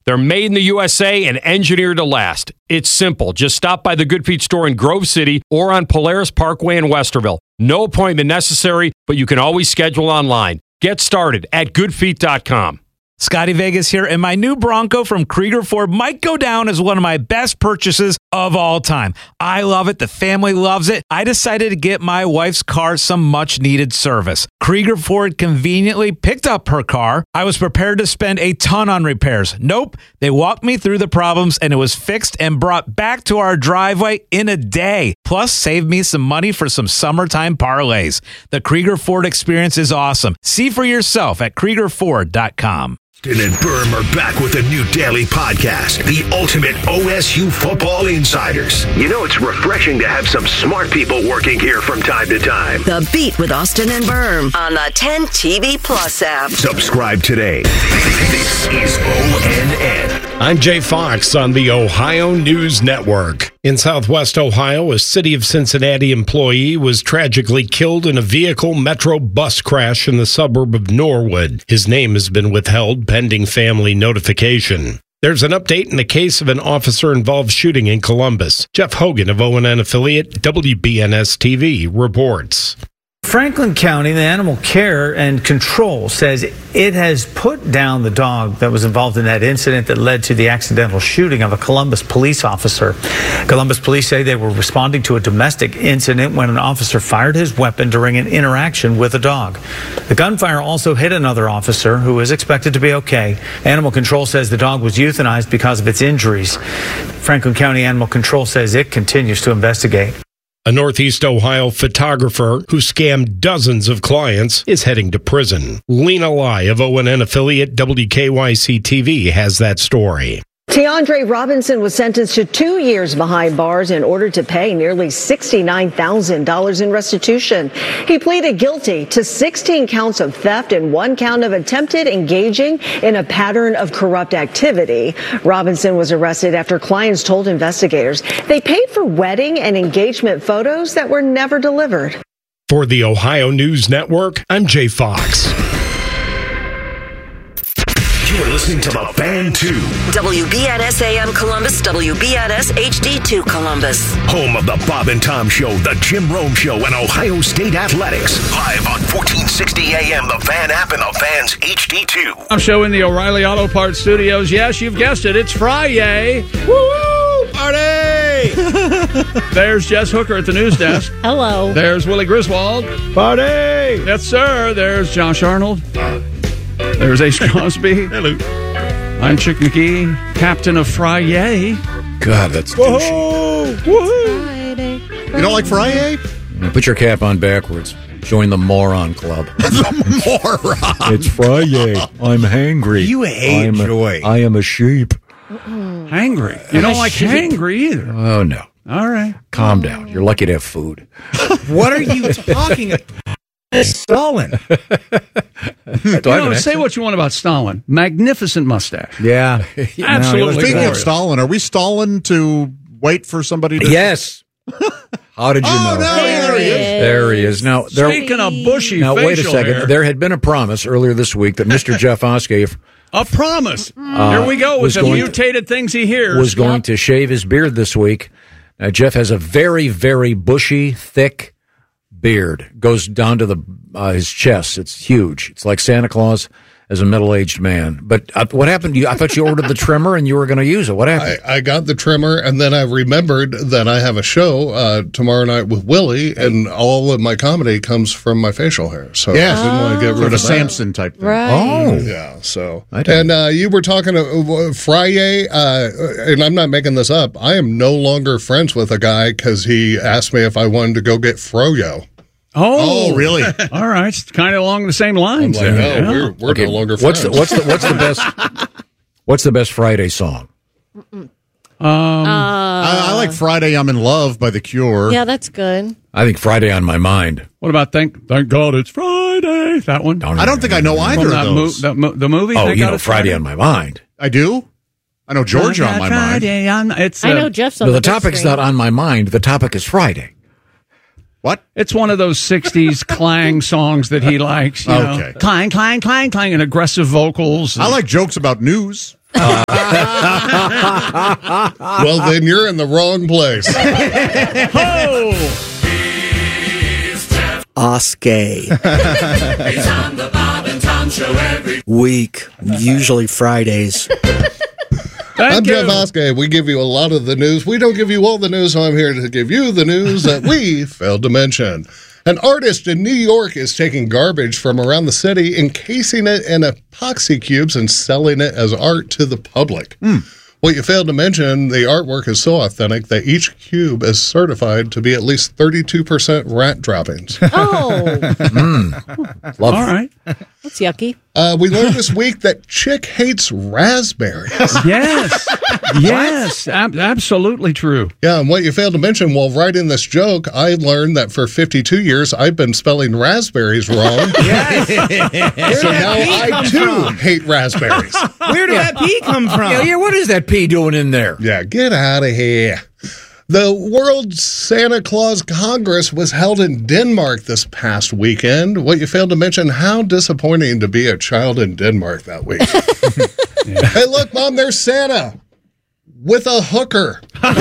They're made in the USA and engineered to last. It's simple. Just stop by the Good Feet store in Grove City or on Polaris Parkway in Westerville. No appointment necessary, but you can always schedule online. Get started at goodfeet.com. Scotty Vegas here, and my new Bronco from Krieger Ford might go down as one of my best purchases of all time. I love it. The family loves it. I decided to get my wife's car some much-needed service. Krieger Ford conveniently picked up her car. I was prepared to spend a ton on repairs. Nope. They walked me through the problems, and it was fixed and brought back to our driveway in a day. Plus, saved me some money for some summertime parlays. The Krieger Ford experience is awesome. See for yourself at KriegerFord.com. Austin and Berm are back with a new daily podcast, the ultimate OSU football insiders. You know, it's refreshing to have some smart people working here from time to time. The Beat with Austin and Berm on the 10 TV Plus app. Subscribe today. This is ONN. I'm Jay Fox on the Ohio News Network. In Southwest Ohio, a City of Cincinnati employee was tragically killed in a vehicle Metro bus crash in the suburb of Norwood. His name has been withheld pending family notification. There's an update in the case of an officer-involved shooting in Columbus. Jeff Hogan of ONN affiliate WBNS-TV reports. Franklin County, the Animal Care and Control says it has put down the dog that was involved in that incident that led to the accidental shooting of a Columbus police officer. Columbus police say they were responding to a domestic incident when an officer fired his weapon during an interaction with a dog. The gunfire also hit another officer who is expected to be okay. Animal Control says the dog was euthanized because of its injuries. Franklin County Animal Control says it continues to investigate. A Northeast Ohio photographer who scammed dozens of clients is heading to prison. Lena Lai of ONN affiliate WKYC-TV has that story. Teandre Robinson was sentenced to 2 years behind bars in order to pay nearly $69,000 in restitution. He pleaded guilty to 16 counts of theft and 1 count of attempted engaging in a pattern of corrupt activity. Robinson was arrested after clients told investigators they paid for wedding and engagement photos that were never delivered. For the Ohio News Network, I'm Jay Fox. You're listening to The Fan 2. WBNS AM Columbus, WBNS HD2 Columbus. Home of the Bob and Tom Show, the Jim Rome Show, and Ohio State Athletics. Live on 1460 AM, The Fan app, and The Fan's HD2. I'm showing the O'Reilly Auto Parts Studios. Yes, you've guessed it. It's Friday. Woo! Party! There's Jess Hooker at the news desk. Hello. There's Willie Griswold. Party! Yes, sir. There's Josh Arnold. There's Ace Crosby. Hello. I'm Chick McGee, captain of Friday. God, that's douchey. Woohoo! You don't like Friday? Put your cap on backwards. Join the moron club. The moron. It's Friday. I'm hangry. You hate joy. I am a sheep. Hangry. You don't like hangry either. Oh, no. All right. Calm down. You're lucky to have food. What are you talking about? Stalin. Say what you want about Stalin. Magnificent mustache. Yeah. Absolutely. Speaking of Stalin, are we stalling to wait for somebody to... Yes. How did you know? No, there he is. There he is. Now, Speaking of bushy now facial wait a second. hair. There had been a promise earlier this week that Mr. Jeff Oskey A promise. Here we go with the mutated things he hears. was going to shave his beard this week. Now, Jeff has a very, very bushy, thick beard. Goes down to his chest. It's huge. It's like Santa Claus as a middle-aged man. But what happened to you? I thought you ordered the trimmer and you were going to use it. What happened? I got the trimmer, and then I remembered that I have a show tomorrow night with Willie, and all of my comedy comes from my facial hair. So I didn't want to get rid of a Samson type thing. Right. Oh. Yeah, so. And you were talking Friday, and I'm not making this up. I am no longer friends with a guy because he asked me if I wanted to go get froyo. Oh, really? All right. It's kind of along the same lines. I'm like, no, we're no longer friends. What's the best Friday song? I like Friday I'm in Love by The Cure. Yeah, that's good. I think Friday on My Mind. What about Thank God It's Friday? That one? I don't think I know either of those. The movie? Oh, Thank you God know It's Friday on My Mind. I do? I know Georgia on my mind. It's, I know Jeff's on No, the the topic's not on my mind. The topic is Friday. What? It's one of those 60s clang songs that he likes. You know? Okay. Clang, clang, clang, clang, and aggressive vocals. I like jokes about news. Well, then you're in the wrong place. Oskay. He's on the Bob and Tom Show every Week, usually Fridays. I'm Jeff Oskay. We give you a lot of the news. We don't give you all the news, so I'm here to give you the news that we failed to mention. An artist in New York is taking garbage from around the city, encasing it in epoxy cubes, and selling it as art to the public. What you failed to mention, the artwork is so authentic that each cube is certified to be at least 32% rat droppings. Oh. All right. That's yucky. We learned this week that Chick hates raspberries. Yes. Yes. Absolutely true. Yeah, and what you failed to mention while writing this joke, I learned that for 52 years I've been spelling raspberries wrong. So now I too hate raspberries. Where did that pee come from? Yeah, what is that pee doing in there? Yeah, get out of here. The World Santa Claus Congress was held in Denmark this past weekend. What you failed to mention, how disappointing to be a child in Denmark that week. Hey, look, Mom, there's Santa with a hooker.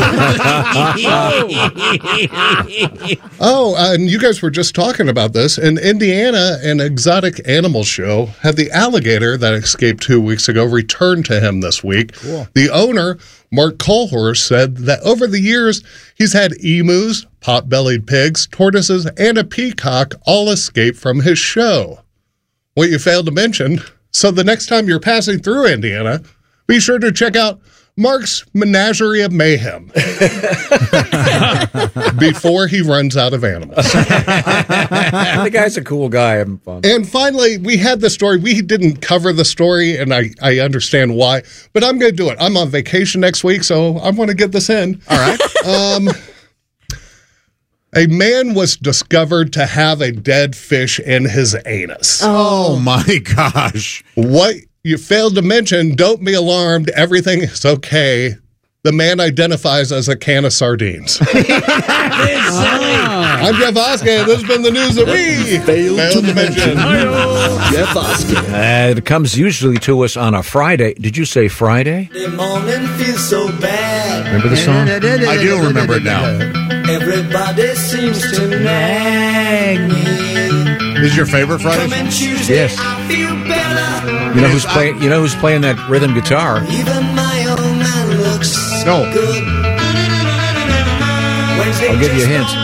And you guys were just talking about this. In Indiana, an exotic animal show had the alligator that escaped 2 weeks ago returned to him this week. Cool. The owner, Mark Kohlhorst, said that over the years, he's had emus, pot-bellied pigs, tortoises, and a peacock all escape from his show. What you failed to mention, so the next time you're passing through Indiana, be sure to check out Mark's Menagerie of Mayhem before he runs out of animals. The guy's a cool guy. Having fun. And finally, we had the story. We didn't cover the story, and I understand why, but I'm going to do it. I'm on vacation next week, so I want to get this in. All right. A man was discovered to have a dead fish in his anus. Oh my gosh. What you failed to mention, don't be alarmed. Everything is okay. The man identifies as a can of sardines. I'm Jeff Oskay. This has been the news that we failed to mention. Jeff Oskay. It comes usually to us on a Friday. Did you say Friday? The morning feels so bad. Remember the song? I do remember it now. Everybody seems to nag me. This is your favorite Friday? Yes. I feel better. You know who's playing that rhythm guitar? Even my old man looks good. I'll give you a hint.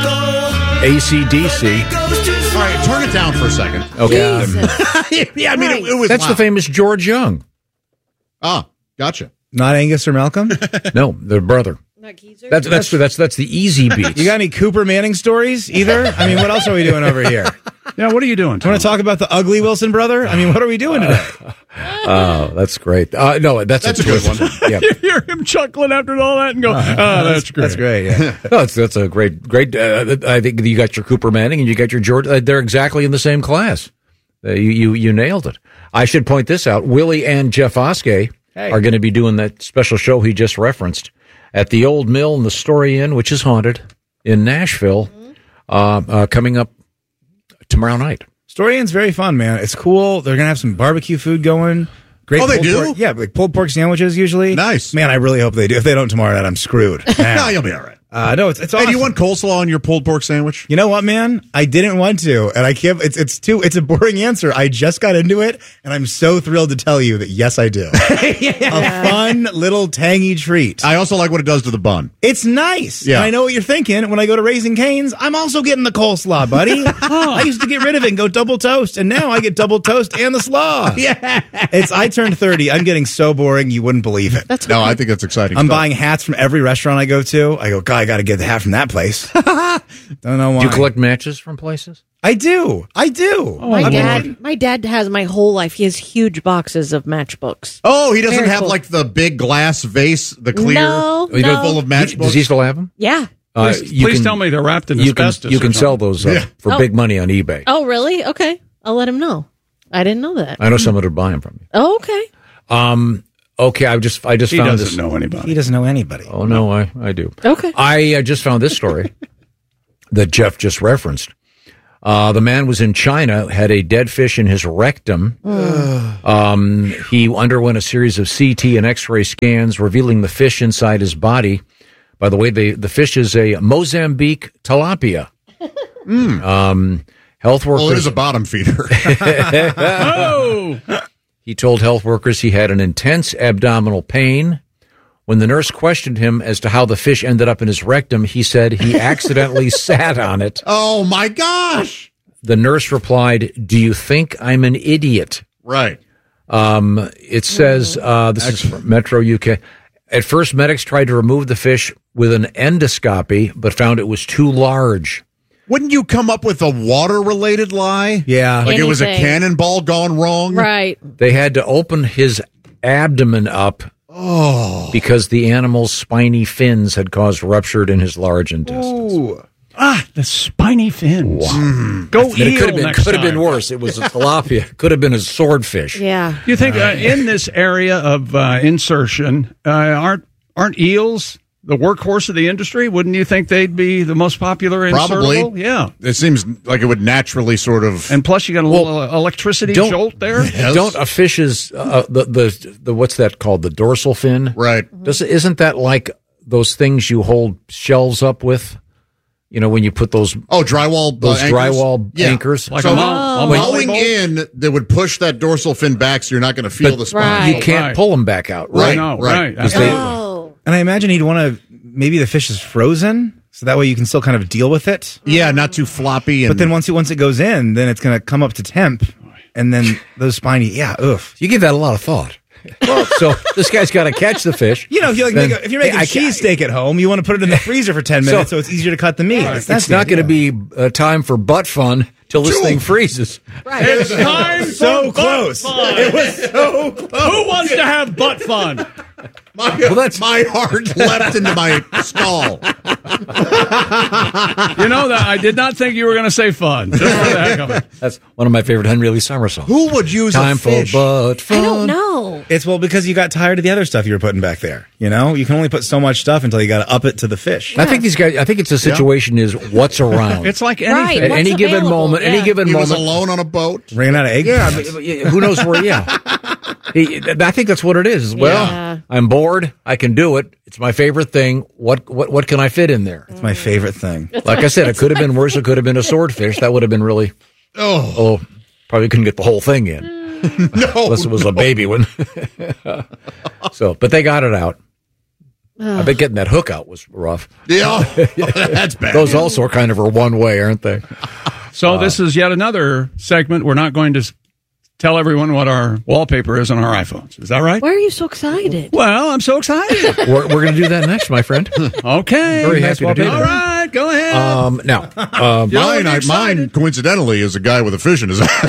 AC/DC. All right, turn it down for a second. Okay. Yeah, I mean, it was That's loud. the famous George Young. Ah, gotcha. Not Angus or Malcolm? No, their brother. That's the easy beat. You got any Cooper Manning stories either? I mean, what else are we doing over here? Yeah, what are you doing? Want to talk about the ugly Wilson brother? I mean, what are we doing today? Oh, that's great. No, that's a good one. Yeah. You hear him chuckling after all that and go, that's great. That's great, yeah. No, that's a great. I think you got your Cooper Manning and you got your George. They're exactly in the same class. You nailed it. I should point this out. Willie and Jeff Oskay are going to be doing that special show he just referenced at the Old Mill and the Story Inn, which is haunted, in Nashville, coming up tomorrow night. Story Inn's very fun, man. It's cool. They're going to have some barbecue food going. Great. Oh, they pulled do? pork, yeah, like pulled pork sandwiches usually. Nice. Man, I really hope they do. If they don't tomorrow night, I'm screwed. No, you'll be all right. No, it's awesome. Hey, do you want coleslaw on your pulled pork sandwich? You know what, man? I didn't want to, and I can't. It's a boring answer. I just got into it, and I'm so thrilled to tell you that yes, I do. A fun little tangy treat. I also like what it does to the bun. It's nice. Yeah. And I know what you're thinking. When I go to Raising Cane's, I'm also getting the coleslaw, buddy. I used to get rid of it and go double toast, and now I get double toast and the slaw. Yeah. I turned 30. I'm getting so boring you wouldn't believe it. No, I think that's exciting. I'm buying hats from every restaurant I go to. I go, God, I got to get the hat from that place. Don't know why. Do you collect matches from places? I do. My dad has my whole life. He has huge boxes of matchbooks. Oh, he doesn't Very have cool. like the big glass vase, the clear, No. full of matchbooks. Does he still have them? Yeah. Please tell me they're wrapped in asbestos. You can sell those for Oh. big money on eBay. Oh, really? Okay. I'll let him know. I didn't know that. I know someone would buy them from you. Oh, okay. Okay, I just He found doesn't this. know anybody. He doesn't know anybody. Oh no, I do. Okay. I just found this story that Jeff just referenced. The man was in China, had a dead fish in his rectum. He underwent a series of CT and X-ray scans revealing the fish inside his body. By the way, the fish is a Mozambique tilapia. Health workers. Well, it is a bottom feeder. He told health workers he had an intense abdominal pain. When the nurse questioned him as to how the fish ended up in his rectum, he said he accidentally sat on it. Oh, my gosh. The nurse replied, "Do you think I'm an idiot?" Right. It says, this is from Metro UK. At first, medics tried to remove the fish with an endoscopy, but found it was too large. Wouldn't you come up with a water-related lie? Yeah. Like it was a Anything. cannonball gone wrong? Right. They had to open his abdomen up because the animal's spiny fins had caused rupture in his large intestines. Ooh. The spiny fins. Go It eel next could have been time. worse. It was a tilapia. Could have been a swordfish. Yeah. Do you think in this area of insertion, aren't eels the workhorse of the industry? Wouldn't you think they'd be the most popular insertable? Probably. Yeah. It seems like it would naturally sort of. And plus, you got a little electricity jolt there. Yes. Don't a fish's the what's that called, the dorsal fin? Right. Isn't that like those things you hold shelves up with? You know, when you put those drywall those anchors? drywall Yeah. anchors. Like So a mowing in, they would push that dorsal fin back, so you're not going to feel But the spine. Right. You can't pull them back out, right? No, Right. right. Oh. And I imagine he'd want to, maybe the fish is frozen, so that way you can still kind of deal with it. Yeah, not too floppy. And But then once it goes in, then it's going to come up to temp, and then those spiny, oof. You give that a lot of thought. So this guy's got to catch the fish. You know, if you're, if you're making a cheesesteak at home, you want to put it in the freezer for 10 minutes so it's easier to cut the meat. It's not going to be time for butt fun till this thing freezes. Right. It's time so for close. butt fun. It was so close. Who wants to have butt fun? My heart leapt into my skull. You know that I did not think you were going to say fun. Just for the heck of it. That's one of my favorite Henry Lee Summer songs. Who would use Time a fish? for butt fun. I don't know. It's because you got tired of the other stuff you were putting back there. You know, you can only put so much stuff until you got to up it to the fish. I think these guys. I think it's a situation is what's around. It's like anything. Right. At What's any given available? moment. Any Yeah. given He was moment. alone on a boat. Ran out of egg. Yeah, who knows where? Yeah, I think that's what it is. Well, Yeah. I'm bored. I can do it. It's my favorite thing. What can I fit in there? It's my favorite thing. Like I said, it could have been worse. It could have been a swordfish. That would have been really. Oh, probably couldn't get the whole thing in. No, Unless it was a baby one. So, but they got it out. I bet getting that hook out was rough. Yeah, that's bad. Those also kind of are one way, aren't they? So this is yet another segment. We're not going to tell everyone what our wallpaper is on our iPhones. Is that right? Why are you so excited? Well, I'm so excited. We're going to do that next, my friend. Okay. Very happy to do All that. right, go ahead. Now, Mine, coincidentally, is a guy with a fish in his ass.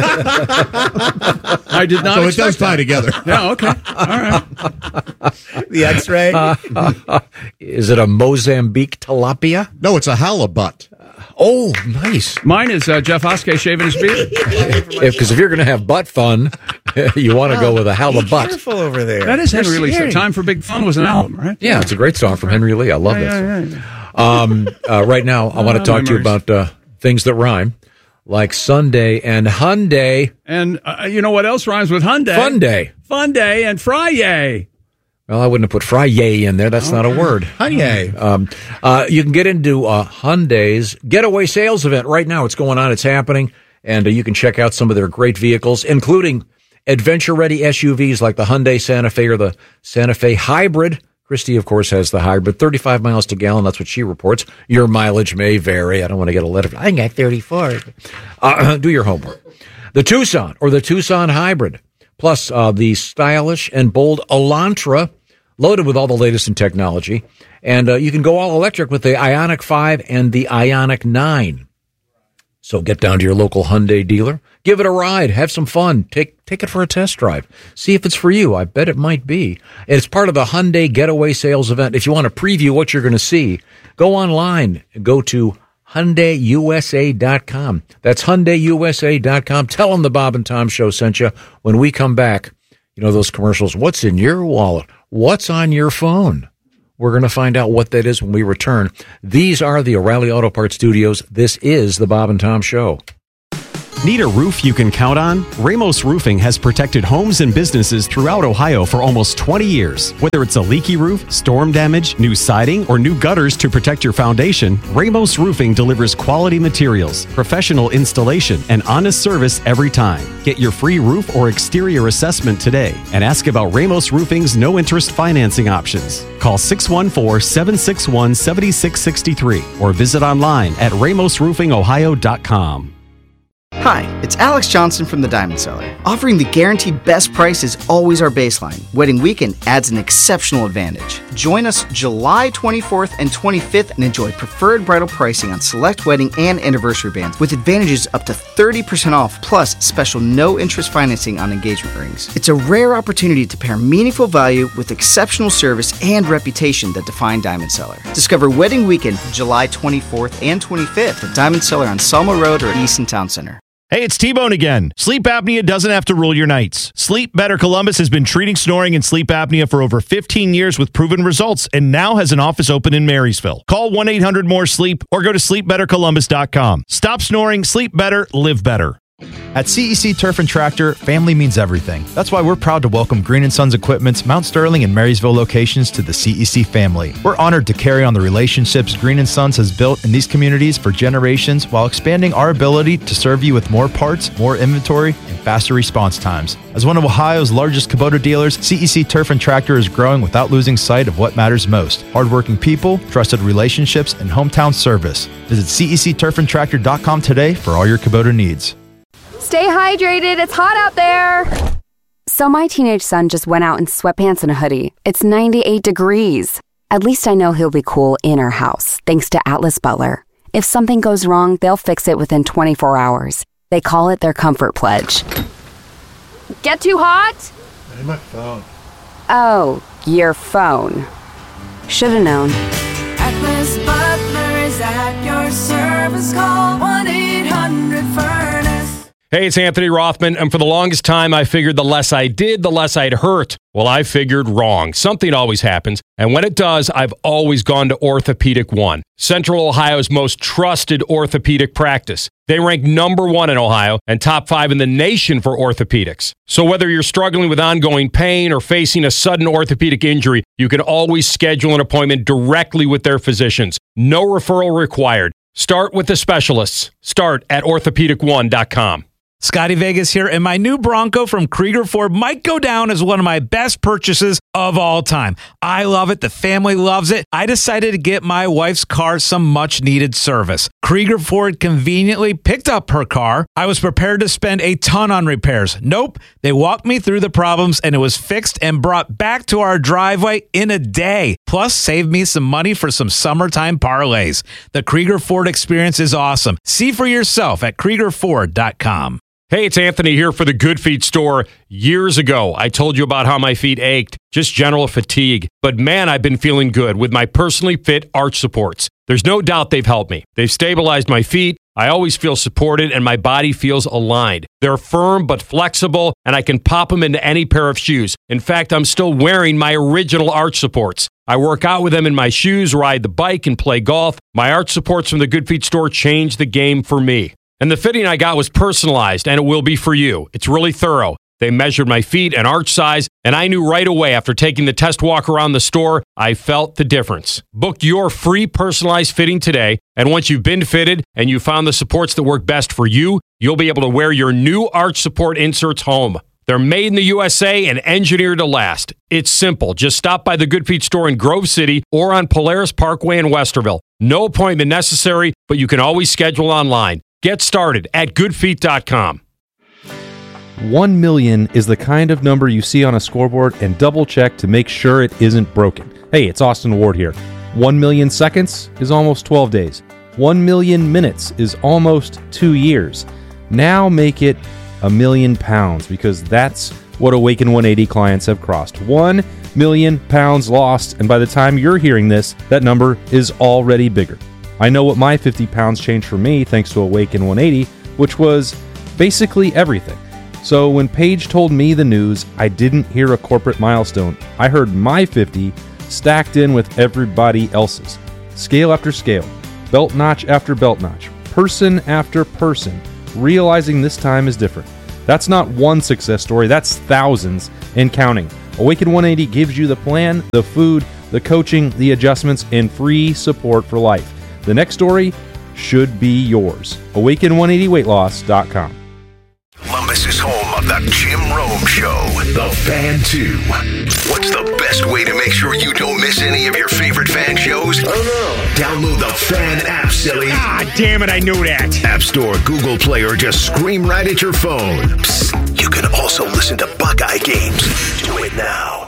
I did not. So it expect does tie that. together. Yeah. Okay. All right. The X-ray. is it a Mozambique tilapia? No, it's a halibut. Oh, nice. Mine is Jeff Oskey shaving his beard. Because if you're going to have butt fun, you want to go with a halibut. Careful over there. That is Henry Lee. scary. Time for Big Fun was an album, right? Yeah, it's a great song from Henry Lee. I love that song. Right now, I want to talk to you about things that rhyme, like Sunday and Hyundai. And you know what else rhymes with Hyundai? Fun day. Fun day and Friday. Well, I wouldn't have put Friday in there. That's not a word. Hyundai. You can get into Hyundai's Getaway Sales event right now. It's going on. It's happening. And you can check out some of their great vehicles, including adventure-ready SUVs like the Hyundai Santa Fe or the Santa Fe Hybrid. Christy, of course, has the hybrid, 35 miles to gallon. That's what she reports. Your mileage may vary. I don't want to get a letter. I got 34. Do your homework. The Tucson or the Tucson Hybrid, plus the stylish and bold Elantra, loaded with all the latest in technology. And you can go all electric with the Ioniq 5 and the Ioniq 9. So get down to your local Hyundai dealer, give it a ride, have some fun, take it for a test drive, see if it's for you. I bet it might be. And it's part of the Hyundai Getaway Sales event. If you want to preview what you're going to see, go online, go to HyundaiUSA.com. That's HyundaiUSA.com. Tell them the Bob and Tom Show sent you. When we come back, you know those commercials, what's in your wallet? What's on your phone? We're going to find out what that is when we return. These are the O'Reilly Auto Parts Studios. This is the Bob and Tom Show. Need a roof you can count on? Ramos Roofing has protected homes and businesses throughout Ohio for almost 20 years. Whether it's a leaky roof, storm damage, new siding, or new gutters to protect your foundation, Ramos Roofing delivers quality materials, professional installation, and honest service every time. Get your free roof or exterior assessment today and ask about Ramos Roofing's no-interest financing options. Call 614-761-7663 or visit online at ramosroofingohio.com. Hi, it's Alex Johnson from the Diamond Cellar. Offering the guaranteed best price is always our baseline. Wedding weekend adds an exceptional advantage. Join us July 24th and 25th and enjoy preferred bridal pricing on select wedding and anniversary bands with advantages up to 30% off plus special no-interest financing on engagement rings. It's a rare opportunity to pair meaningful value with exceptional service and reputation that define Diamond Cellar. Discover Wedding Weekend July 24th and 25th at Diamond Cellar on Selma Road or Easton Town Center. Hey, it's T-Bone again. Sleep apnea doesn't have to rule your nights. Sleep Better Columbus has been treating snoring and sleep apnea for over 15 years with proven results and now has an office open in Marysville. Call 1-800-MORE-SLEEP or go to sleepbettercolumbus.com. Stop snoring, sleep better, live better. At CEC Turf and Tractor, family means everything. That's why we're proud to welcome Green & Sons Equipment's Mount Sterling and Marysville locations to the CEC family. We're honored to carry on the relationships Green & Sons has built in these communities for generations while expanding our ability to serve you with more parts, more inventory, and faster response times. As one of Ohio's largest Kubota dealers, CEC Turf and Tractor is growing without losing sight of what matters most: hardworking people, trusted relationships, and hometown service. Visit CECTurfandTractor.com today for all your Kubota needs. Stay hydrated. It's hot out there. So my teenage son just went out in sweatpants and a hoodie. It's 98 degrees. At least I know he'll be cool in our house, thanks to Atlas Butler. If something goes wrong, they'll fix it within 24 hours. They call it their Comfort Pledge. Get too hot? Hey, my phone. Oh, your phone. Should've known. Atlas Butler is at your service. Call 1-800-FURNACE. Hey, it's Anthony Rothman, and for the longest time, I figured the less I did, the less I'd hurt. Well, I figured wrong. Something always happens, and when it does, I've always gone to Orthopedic One, Central Ohio's most trusted orthopedic practice. They rank #1 in Ohio and top 5 in the nation for orthopedics. So whether you're struggling with ongoing pain or facing a sudden orthopedic injury, you can always schedule an appointment directly with their physicians. No referral required. Start with the specialists. Start at orthopedic1.com. Scotty Vegas here, and my new Bronco from Krieger Ford might go down as one of my best purchases of all time. I love it. The family loves it. I decided to get my wife's car some much-needed service. Krieger Ford conveniently picked up her car. I was prepared to spend a ton on repairs. Nope. They walked me through the problems, and it was fixed and brought back to our driveway in a day. Plus, saved me some money for some summertime parlays. The Krieger Ford experience is awesome. See for yourself at KriegerFord.com. Hey, it's Anthony here for the Good Feet store. Years ago, I told you about how my feet ached, just general fatigue. But man, I've been feeling good with my personally fit arch supports. There's no doubt they've helped me. They've stabilized my feet. I always feel supported and my body feels aligned. They're firm but flexible, and I can pop them into any pair of shoes. In fact, I'm still wearing my original arch supports. I work out with them in my shoes, ride the bike, and play golf. My arch supports from the Good Feet store changed the game for me. And the fitting I got was personalized, and it will be for you. It's really thorough. They measured my feet and arch size, and I knew right away after taking the test walk around the store, I felt the difference. Book your free personalized fitting today, and once you've been fitted and you found the supports that work best for you, you'll be able to wear your new arch support inserts home. They're made in the USA and engineered to last. It's simple. Just stop by the Good Feet store in Grove City or on Polaris Parkway in Westerville. No appointment necessary, but you can always schedule online. Get started at goodfeet.com. 1 million is the kind of number you see on a scoreboard and double check to make sure it isn't broken. Hey, it's Austin Ward here. 1 million seconds is almost 12 days. 1 million minutes is almost 2 years. Now make it £1 million, because that's what Awaken 180 clients have crossed. 1 million pounds lost, and by the time you're hearing this, that number is already bigger. I know what my 50 pounds changed for me thanks to Awaken 180, which was basically everything. So when Paige told me the news, I didn't hear a corporate milestone. I heard my 50 stacked in with everybody else's. Scale after scale, belt notch after belt notch, person after person, realizing this time is different. That's not one success story, that's thousands and counting. Awaken 180 gives you the plan, the food, the coaching, the adjustments, and free support for life. The next story should be yours. Awaken180weightloss.com. Columbus is home of the Jim Rome Show. The Fan 2. What's the best way to make sure you don't miss any of your favorite fan shows? Oh no. Download the Fan app, silly. Ah, damn it, I knew that. App Store, Google Play, or just scream right at your phone. Psst, you can also listen to Buckeye games. Do it now.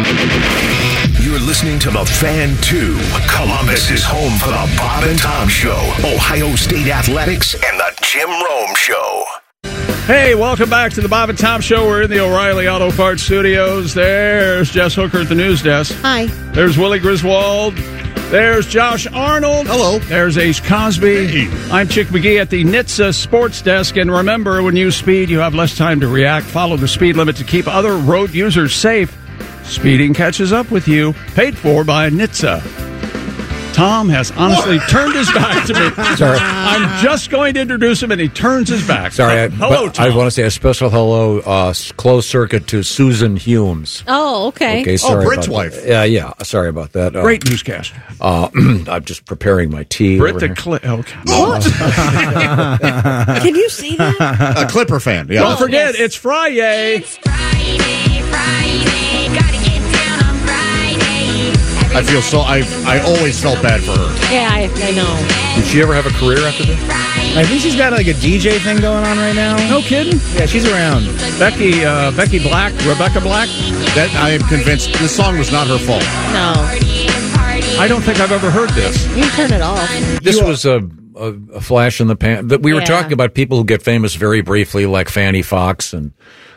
You're listening to the Fan 2. Columbus is home for the Bob and Tom Show, Ohio State Athletics, and the Jim Rome Show. Hey, welcome back to the Bob and Tom Show. We're in the O'Reilly Auto Parts Studios. There's Jess Hooker at the news desk. Hi. There's Willie Griswold. There's Josh Arnold. Hello. There's Ace Cosby. Hey. I'm Chick McGee at the NHTSA Sports Desk. And remember, when you speed, you have less time to react. Follow the speed limit to keep other road users safe. Speeding catches up with you. Paid for by NHTSA. Tom has honestly turned his back to me. Sorry. I'm just going to introduce him, and he turns his back. Sorry. Hello, Tom. I want to say a special hello, closed circuit to Susan Humes. Oh, okay. Okay, sorry Britt's about wife. That. Yeah, sorry about that. Great newscast. I'm just preparing my tea. Britt the okay. What? Can you see that? A Clipper fan. Yeah. Don't forget, it's Friday. It's Friday. Gotta get down on Friday. I feel so. I always felt bad for her. Yeah, I know. Did she ever have a career after this? I think she's got like a DJ thing going on right now. No kidding? Yeah, she's around. Becky Black, Rebecca Black. That I am convinced this song was not her fault. No. I don't think I've ever heard this. You can turn it off. This was a flash in the pan. We were Yeah. talking about people who get famous very briefly, like Fanny Fox and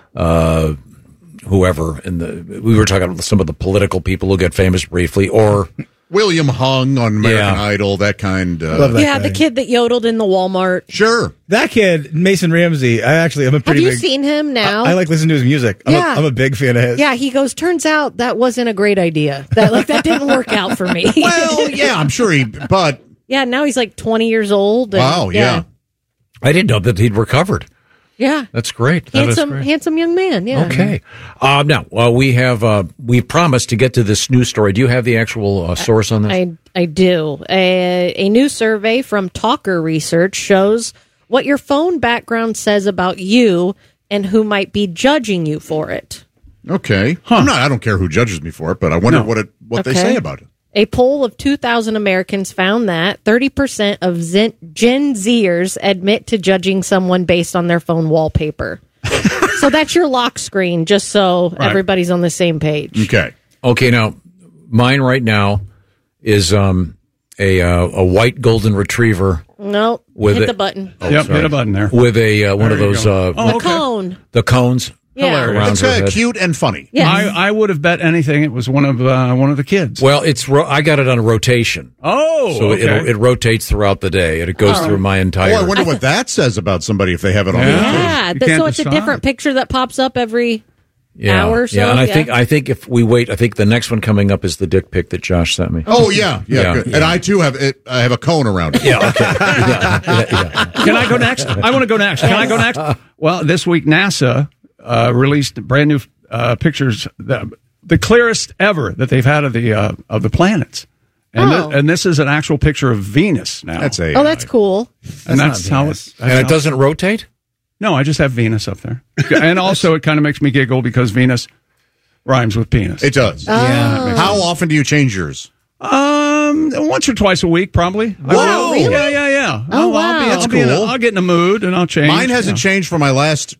whoever. We were talking about some of the political people who get famous briefly, or William Hung on American Idol, that kind. Love that Yeah, guy. the kid that yodeled in the Walmart. Sure. That kid, Mason Ramsey. I'm a Have pretty you big. seen him now? I like listening to his music. Yeah. I'm a big fan of his. Yeah, he goes, turns out that wasn't a great idea. That didn't work out for me. Well, yeah, I'm sure but yeah, now he's like 20 years old. And, wow, yeah. I didn't know that he'd recovered. Yeah. That's great. That is great. Handsome young man, yeah. Okay. Now, we promised to get to this news story. Do you have the actual source on this? I do. A new survey from Talker Research shows what your phone background says about you and who might be judging you for it. Okay. I don't care who judges me for it, but I wonder what they say about it. A poll of 2,000 Americans found that 30% of Gen Zers admit to judging someone based on their phone wallpaper. So that's your lock screen, just so everybody's on the same page. Okay. Now, mine right now is a white golden retriever. No, hit the button. Hit a button there. With one of those the cone. The cones. Yeah. It's cute and funny. Yes. I would have bet anything it was one of the kids. Well, I got it on a rotation. Oh, so okay. it rotates throughout the day, and it goes through my entire. Oh, I wonder what that says about somebody if they have it on. Yeah, so it's a different picture that pops up every hour or so. Yeah, and I think if we wait, I think the next one coming up is the dick pic that Josh sent me. Oh yeah. Good. And I too have it. I have a cone around it. Yeah. Okay. Can I go next? I want to go next. Can I go next? Well, this week NASA released brand new pictures, the clearest ever that they've had of the planets, and this is an actual picture of Venus now. That's that's cool. And that's how it. And it doesn't rotate. No, I just have Venus up there, and also it kind of makes me giggle because Venus rhymes with penis. It does. Yeah. How often do you change yours? Once or twice a week, probably. Whoa. Really? Yeah. Oh, wow. That's cool. I'll get in a mood and I'll change. Mine hasn't changed for my last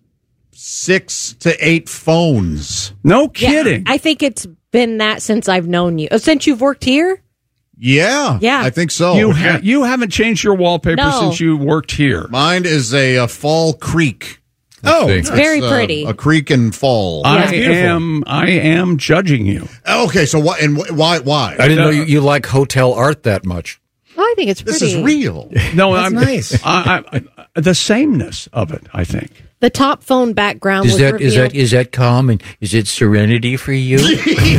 6 to 8 phones. No kidding. I think it's been that since I've known you. Since you've worked here? Yeah. Yeah. I think so. You haven't changed your wallpaper No. since you worked here. Mine is a fall creek. It's very pretty. A creek and fall. I am judging you. Okay, so what? And why? I didn't know you like hotel art that much. Oh I think it's pretty. This is real. No, That's nice. The sameness of it, I think. The top phone background Is was that revealed. is that calm and is it serenity for you? does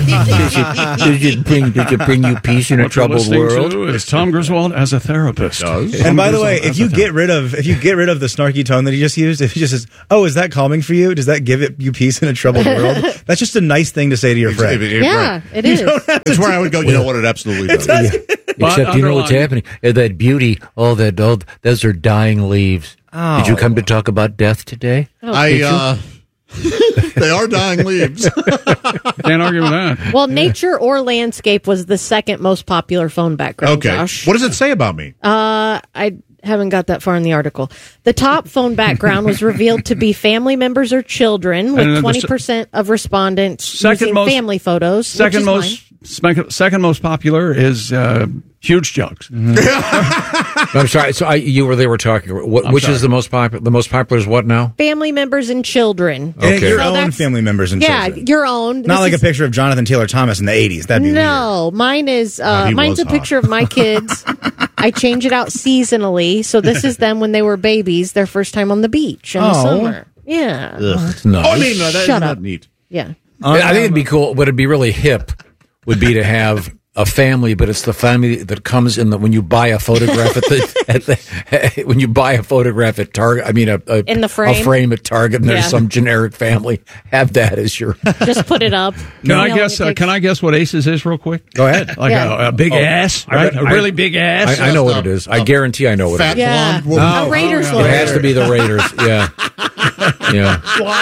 it bring you peace in a What you're troubled listening world? to is Tom Griswold as a therapist. And by the way, if you get rid of the snarky tone that he just used, if he just says, "Oh, is that calming for you? Does that give you peace in a troubled world?" That's just a nice thing to say to your friend. Yeah, it is. It's where I would go, you know what, it absolutely does. Except you know what's happening? That beauty, those are dying leaves. Oh. Did you come to talk about death today? They are dying leaves. Can't argue with that. Well, nature or landscape was the second most popular phone background. Okay. Josh. What does it say about me? I haven't got that far in the article. The top phone background was revealed to be family members or children, with 20% of respondents using family photos. Second most popular is huge jugs. I'm sorry. So they were talking. Which is the most popular? The most popular is what now? Family members and children. Okay. Your own family members and children. Yeah, your own. Not like a picture of Jonathan Taylor Thomas in the 80s. That'd be no. Mine is mine's a picture of my kids. I change it out seasonally, so this is them when they were babies, their first time on the beach in the summer. Yeah. That's nice. Oh, no, that's Shut not up. neat. Yeah. I think it'd be cool. What would be really hip would be to have a family, but it's the family that comes in when you buy a photograph when you buy a photograph at Target. I mean, in the frame? a frame at Target, and there's some generic family. Have that as your. Just put it up. Can I guess what Aces is real quick? Go ahead. Like a big ass, right? A really big ass. I know what it is. I guarantee I know what it is. Yeah. Oh, A Raiders it logo. has to be the Raiders. Yeah. Yeah.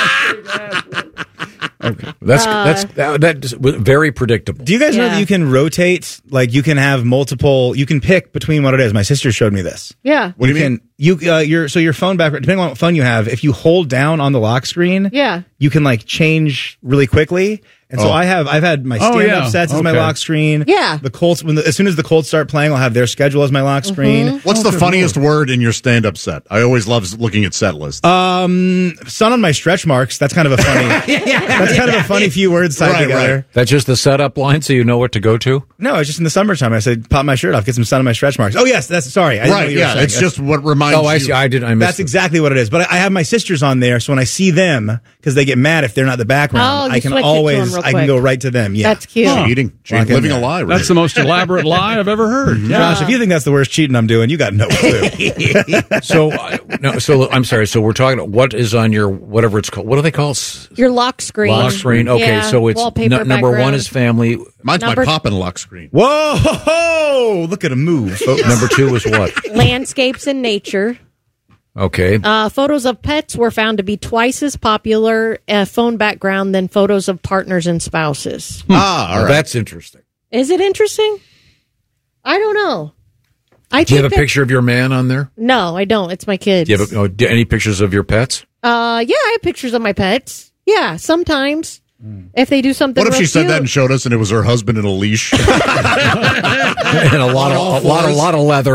Okay. That's very predictable. Do you guys know that you can rotate? Like you can have multiple. You can pick between what it is. My sister showed me this. Yeah. What do you mean? Your phone background, depending on what phone you have, if you hold down on the lock screen, you can like change really quickly. And so I've had my stand-up sets as my lock screen. Yeah. The Colts, as soon as the Colts start playing, I'll have their schedule as my lock screen. What's the funniest word in your stand-up set? I always love looking at set lists. Sun on my stretch marks. That's kind of a funny. That's kind of a funny few words tied together. Right. That's just the setup line, so you know what to go to. No, it's just in the summertime. I said, pop my shirt off, get some sun on my stretch marks. Oh yes, that's sorry. I didn't know what you were saying. It's just what reminds. Oh, I see. I missed That's exactly what it is. But I have my sisters on there, so when I see them, because they get mad if they're not the background, you I can switch it to them real I can go right to them. Yeah, that's cute. Cheating, living a lie. That's the most elaborate lie I've ever heard. Josh, if you think that's the worst cheating I'm doing, you got no clue. So I'm sorry. So we're talking. What is on your whatever it's called? What do they call your lock screen? Lock screen. Okay, Yeah, so it's wallpaper number one background. is family. Mine's my pop-in lock screen. Whoa! Look at a move. Folks. Number two is what? Landscapes and nature. Okay. Photos of pets were found to be twice as popular phone background than photos of partners and spouses. All right. That's interesting. Is it interesting? I don't know. Do you have a picture of your man on there? No, I don't. It's my kids. Do you have any pictures of your pets? Yeah, I have pictures of my pets. Yeah, sometimes. If they do something. What if real she said cute. that and showed us, and it was her husband in a leash And a lot of leather.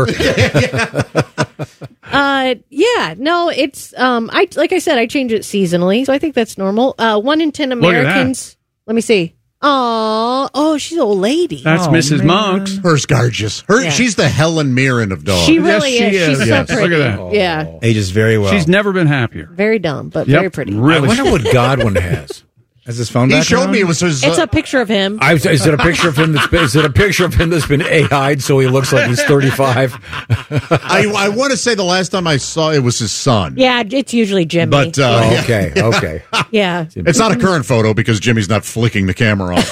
Yeah, no, it's like I said, I change it seasonally, so I think that's normal. 1 in 10 Americans. Let me see. Oh, she's an old lady. That's Mrs. Monks. Her's gorgeous. She's the Helen Mirren of dogs. She really is. She's so pretty. Look at that. Yeah, Ages very well. She's never been happier. very dumb, but Yep, very pretty. I wonder what Godwin has. As his phone He background? showed me it was his. It's a picture of him. Is it a picture of him that's been AI'd so he looks like he's 35? I want to say the last time I saw it was his son. Yeah, it's usually Jimmy. But Okay. yeah, it's not a current photo because Jimmy's not flicking the camera off.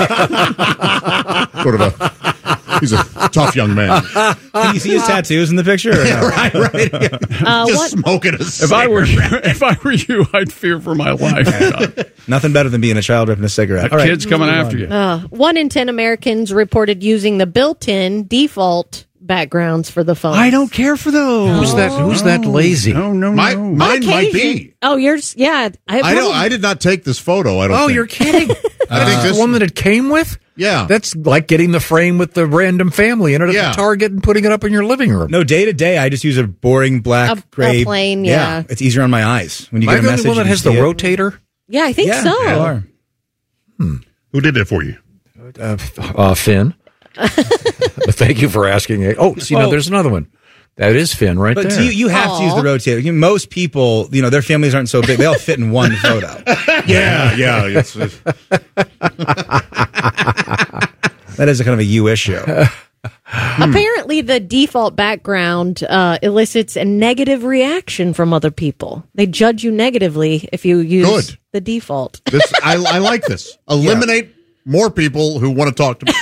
He's a tough young man. Can you see his tattoos in the picture? Or no? right. Just smoking a cigarette. If I were you, I'd fear for my life. Nothing better than being a child ripping a cigarette. All right. Kid's coming after you. 1 in 10 Americans reported using the built-in default backgrounds for the phone. I don't care for those. Who's that lazy? No. Mine might be. Oh, yours? Yeah, I did not take this photo. I don't. Oh, think. you're kidding. I think the one that it came with? Yeah. That's like getting the frame with the random family in it at the Target and putting it up in your living room. No, day to day, I just use a boring black, gray. a plain, yeah. It's easier on my eyes. When you Am I get a the message. only one that has the rotator? Yeah, I think so. You are. Who did that for you? Finn. But thank you for asking. Oh, see, now there's another one. That is Finn right but there. You have to use the rotator. Most people, their families aren't so big. They all fit in one photo. Yeah. That is a kind of a you issue. Apparently, the default background elicits a negative reaction from other people. They judge you negatively if you use the default. I like this. Eliminate more people who want to talk to me.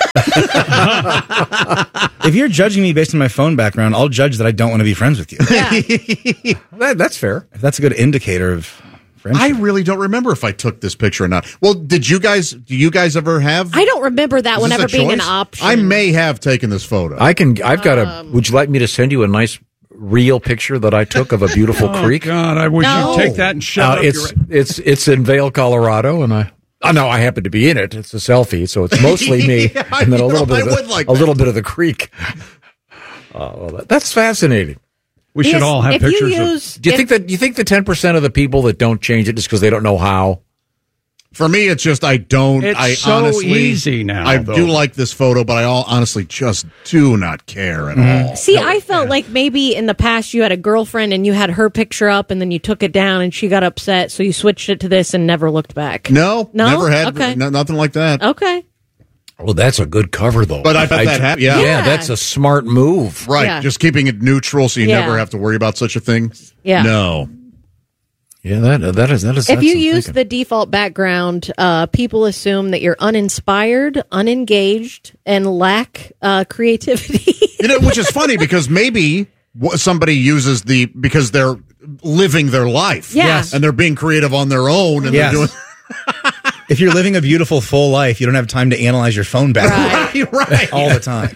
If you're judging me based on my phone background, I'll judge that I don't want to be friends with you. Yeah. That's fair. That's a good indicator of friendship. I really don't remember if I took this picture or not. Well, do you guys ever have? I don't remember that Is one this ever a being an choice? option. I may have taken this photo. I've got a. Would you like me to send you a nice real picture that I took of a beautiful creek? God, I wish you'd take that and shove it up it's in Vail, Colorado, and I happen to be in it. It's a selfie, so it's mostly me, and then a little bit of the creek. Well, that's fascinating. We should all have pictures. Do you think the 10% of the people that don't change it is because they don't know how? For me, it's just I don't. It's so honestly, easy now. I do like this photo, but I honestly just do not care at all. See, I felt like maybe in the past you had a girlfriend and you had her picture up and then you took it down and she got upset, so you switched it to this and never looked back. No, never had nothing like that. Okay. Well, that's a good cover, though. But I bet that happened. Yeah, that's a smart move. Right, Yeah. just keeping it neutral so you never have to worry about such a thing. Yeah. No. Yeah, that is. If you use the default background, people assume that you're uninspired, unengaged, and lack creativity. Which is funny because maybe somebody uses because they're living their life. Yes. And they're being creative on their own. And they're doing. If you're living a beautiful, full life, you don't have time to analyze your phone background Right. all the time.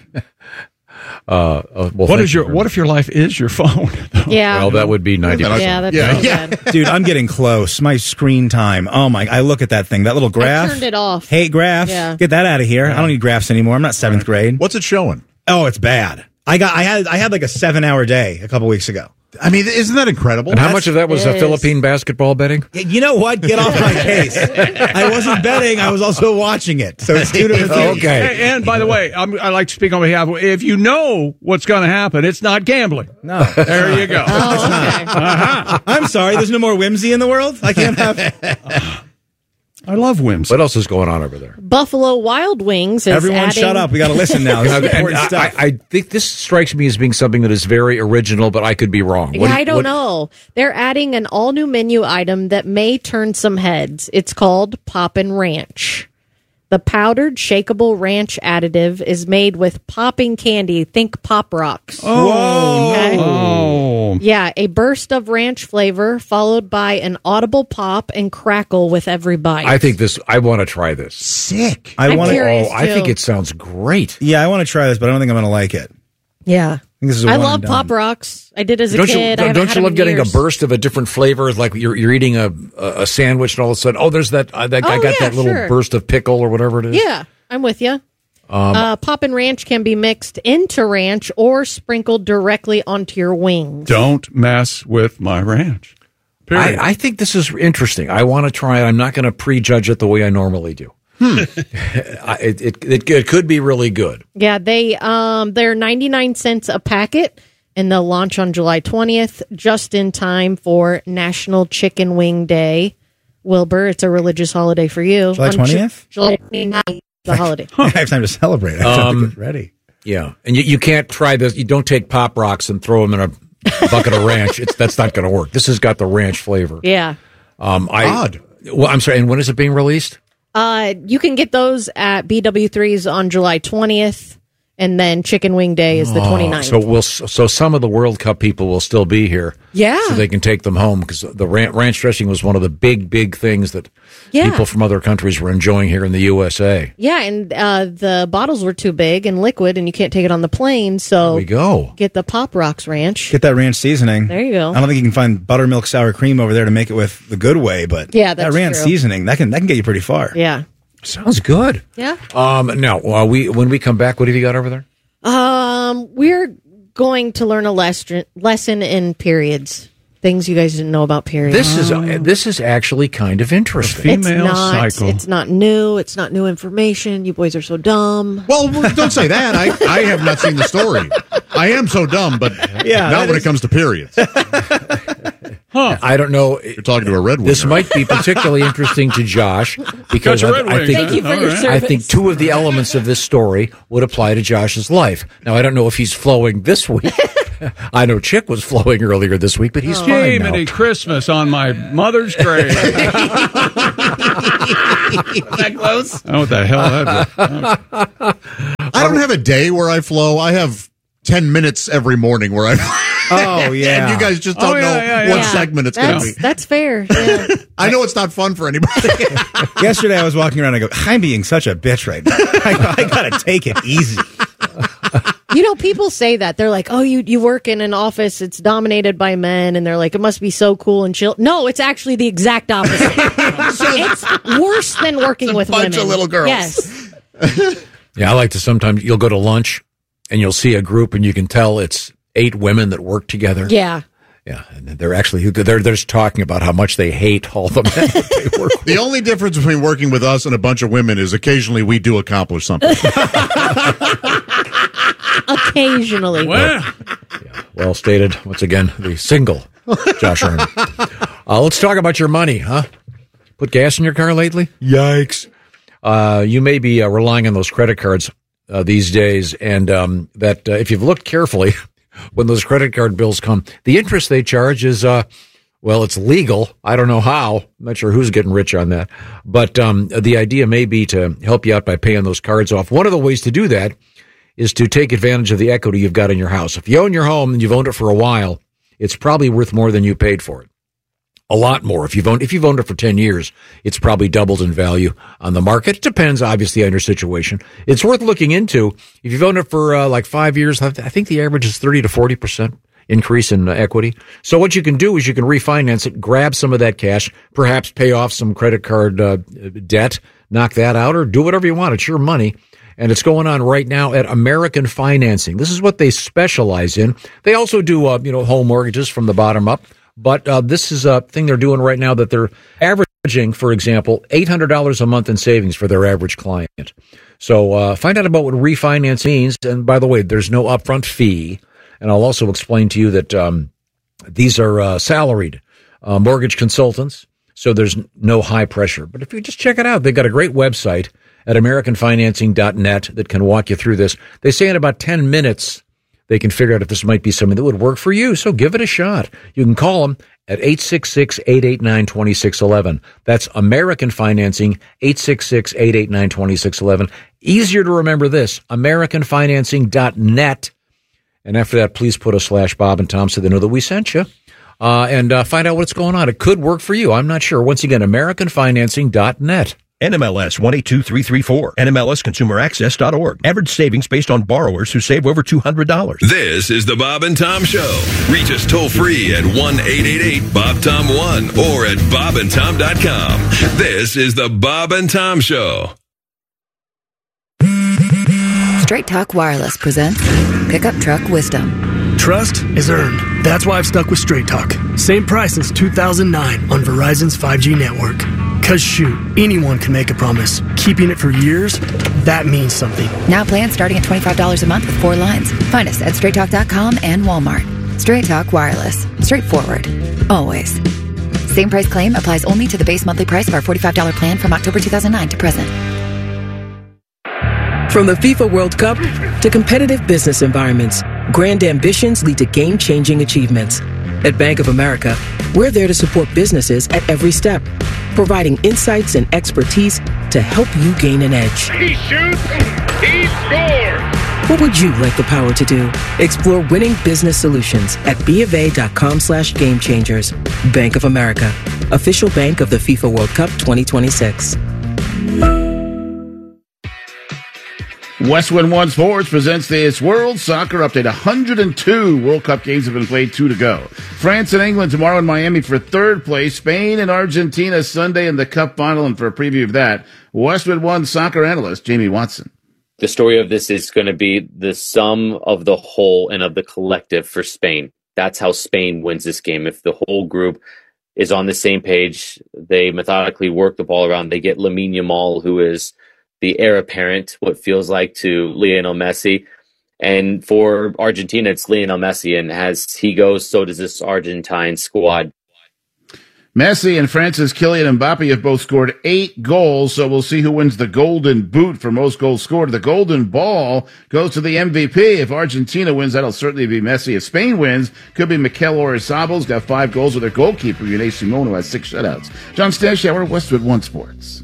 What if your life is your phone? Yeah. Well, that would be 90%. Yeah, that's bad. Dude, I'm getting close. My screen time. Oh my! I look at that thing. That little graph. I turned it off. Hey, graph. Yeah. Get that out of here. I don't need graphs anymore. I'm not seventh grade. What's it showing? Oh, it's bad. I had like a 7-hour day a couple weeks ago. I mean, isn't that incredible? And how much of that was Philippine basketball betting? You know what? Get off my case. I wasn't betting. I was also watching it. So it's 2 different things. Okay. And by the way, I like to speak on behalf of, if you know what's going to happen, it's not gambling. No. There you go. I'm sorry. There's no more whimsy in the world? I can't have... I love whimsy. What else is going on over there? Buffalo Wild Wings is Everyone adding... shut up. We got to listen now. This is important stuff. I think this strikes me as being something that is very original, but I could be wrong. I don't know. They're adding an all-new menu item that may turn some heads. It's called Poppin' Ranch. The powdered, shakeable ranch additive is made with popping candy. Think Pop Rocks. Oh, okay? no. Yeah, a burst of ranch flavor followed by an audible pop and crackle with every bite. I want to try this. Sick. I'm curious, I think too. it sounds great. Yeah, I want to try this, but I don't think I'm going to like it. Yeah. This is I love Pop Rocks. I did as a Don't kid. you, I don't you love getting years. a burst of a different flavor? Like you're eating a sandwich and all of a sudden, there's that I got that little burst of pickle or whatever it is. Yeah, I'm with you. Poppin' Ranch can be mixed into ranch or sprinkled directly onto your wings. Don't mess with my ranch. Period. I think this is interesting. I want to try it. I'm not going to prejudge it the way I normally do. It could be really good. Yeah, they're 99 cents a packet, and they'll launch on July 20th, just in time for National Chicken Wing Day. Wilbur, it's a religious holiday for you. July 20th? July 29th, the holiday. I have time to celebrate. I have to get ready. Yeah, and you can't try this. You don't take Pop Rocks and throw them in a bucket of ranch. That's not going to work. This has got the ranch flavor. Yeah. Odd. Well, I'm sorry. And when is it being released? You can get those at BW3's on July 20th, and then Chicken Wing Day is the 29th. So some of the World Cup people will still be here. Yeah. So they can take them home because the ranch dressing was one of the big things that people from other countries were enjoying here in the USA. Yeah, and the bottles were too big and liquid, and you can't take it on the plane, so there we go. Get the Pop Rocks Ranch. Get that ranch seasoning. There you go. I don't think you can find buttermilk sour cream over there to make it with the good way, but that's that ranch true. seasoning, that can get you pretty far. Yeah. Sounds good. Yeah. Now, when we come back, what have you got over there? We're going to learn a lesson in periods. things you guys didn't know about periods. This is actually kind of interesting. Cycle. It's not new. It's not new information. You boys are so dumb. Well, don't say that. I have not seen the story. I am so dumb, but not when it comes to periods. I don't know. You're talking to a Red Wing. This might be particularly interesting to Josh because Thank you for your service. I think two of the elements of this story would apply to Josh's life. Now, I don't know if he's flowing this week. I know Chick was flowing earlier this week, but he's fine now. Jiminy Christmas on my mother's grave. That close? Oh, what the hell that I don't have a day where I flow. I have 10 minutes every morning where I Oh, yeah. And you guys just don't know what segment it's going to be. That's fair. Yeah. I know it's not fun for anybody. Yesterday I was walking around and I go, I'm being such a bitch right now. I got to take it easy. You know, people say that. They're like, oh, you work in an office, it's dominated by men, and they're like, it must be so cool and chill. No, it's actually the exact opposite. It's worse than working with women. Bunch of little girls. Yes. Yeah, I like to sometimes you'll go to lunch and you'll see a group and you can tell it's 8 women that work together. Yeah. Yeah, and they're just talking about how much they hate all the men that they work with. The only difference between working with us and a bunch of women is occasionally we do accomplish something. Occasionally. Well stated. Once again, the single Josh Arnott. Let's talk about your money, huh? Put gas in your car lately? Yikes. You may be relying on those credit cards these days, and that if you've looked carefully, when those credit card bills come, the interest they charge is, well, it's legal. I don't know how. I'm not sure who's getting rich on that. But the idea may be to help you out by paying those cards off. One of the ways to do that is to take advantage of the equity you've got in your house. If you own your home and you've owned it for a while, it's probably worth more than you paid for it. A lot more. If you've owned it for 10 years, it's probably doubled in value on the market. It depends, obviously, on your situation. It's worth looking into. If you've owned it for like 5 years, I think the average is 30 to 40% increase in equity. So what you can do is you can refinance it, grab some of that cash, perhaps pay off some credit card debt, knock that out, or do whatever you want. It's your money. And it's going on right now at American Financing. This is what they specialize in. They also do, home mortgages from the bottom up. But this is a thing they're doing right now that they're averaging, for example, $800 a month in savings for their average client. So find out about what refinancing means. And by the way, there's no upfront fee. And I'll also explain to you that these are salaried mortgage consultants. So there's no high pressure. But if you just check it out, they've got a great website at AmericanFinancing.net that can walk you through this. They say in about 10 minutes, they can figure out if this might be something that would work for you. So give it a shot. You can call them at 866-889-2611. That's American Financing, 866-889-2611. Easier to remember this, AmericanFinancing.net. And after that, please put a /Bob and Tom so they know that we sent you. And find out what's going on. It could work for you. I'm not sure. Once again, AmericanFinancing.net. NMLS 122334. NMLSConsumerAccess.org. Average savings based on borrowers who save over $200. This is the Bob and Tom Show. Reach us toll free at 1-888-BOB-TOM-1 or at bobandtom.com. This is the Bob and Tom Show. Straight Talk Wireless presents Pickup Truck Wisdom. Trust is earned. That's why I've stuck with Straight Talk. Same price since 2009 on Verizon's 5G network. Cause shoot, anyone can make a promise. Keeping it for years, that means something. Now plans starting at $25 a month with 4 lines. Find us at straighttalk.com and Walmart. Straight Talk Wireless. Straightforward. Always. Same price claim applies only to the base monthly price of our $45 plan from October 2009 to present. From the FIFA World Cup to competitive business environments, grand ambitions lead to game-changing achievements. At Bank of America, we're there to support businesses at every step, providing insights and expertise to help you gain an edge. He shoots, he scores! What would you like the power to do? Explore winning business solutions at BofA.com/gamechangers. Bank of America, official bank of the FIFA World Cup 2026. Westwood One Sports presents this World Soccer Update. 102 World Cup games have been played, 2 to go. France and England tomorrow in Miami for 3rd place. Spain and Argentina Sunday in the Cup final. And for a preview of that, Westwood One soccer analyst Jamie Watson. The story of this is going to be the sum of the whole and of the collective for Spain. that's how Spain wins this game. If the whole group is on the same page, they methodically work the ball around. They get Lamine Yamal, who is the heir apparent, what feels like, to Lionel Messi. And for Argentina, it's Lionel Messi. And as he goes, so does this Argentine squad. Messi and France's Kylian Mbappe have both scored 8 goals, so we'll see who wins the Golden Boot for most goals scored. The Golden Ball goes to the MVP. If Argentina wins, that'll certainly be Messi. If Spain wins, could be Mikel Oyarzabal, got 5 goals with their goalkeeper, Unai Simon, who has 6 shutouts. John Stashauer, Westwood One Sports.